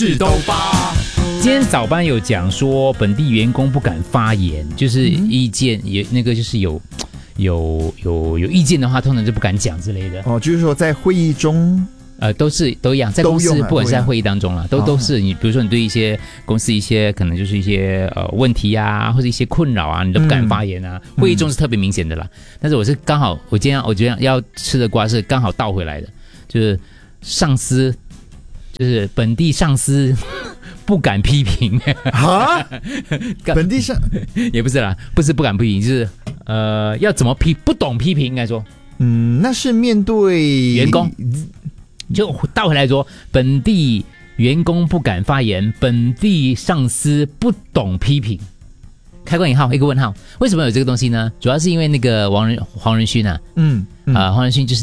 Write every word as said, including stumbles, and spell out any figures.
是都八。 今天早班有讲说，本地员工不敢发言，就是意见也、嗯、那个就是有有有有意见的话，通常就不敢讲之类的。 哦，就是说在会议中。 呃，都是都一样，在公司不管是在会议当中啦，都都是你，比如说你对一些公司一些可能就是一些呃问题啊，或者一些困扰啊，你都不敢发言啊。嗯、会议中是特别明显的啦。但是我是刚好，我今天我觉得要吃的瓜是刚好倒回来的，就是上司，就是本地上司不敢批评啊，本地上也不是啦，不是不敢批评，就是呃要怎么批，不懂批评应该说， 嗯，那是面对员工。就倒回来说，本地员工不敢发言，本地上司不懂批评。开关引号，一个问号。为什么有这个东西呢？主要是因为那个王仁黄仁勋啊，嗯，啊、嗯呃，黄仁勋就是。